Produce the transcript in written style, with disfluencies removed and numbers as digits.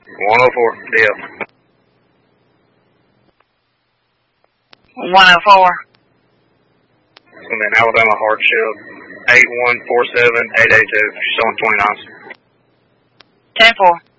104, DF. 104. And then Alabama Hardship, 8147882. She's on 29. 10-4.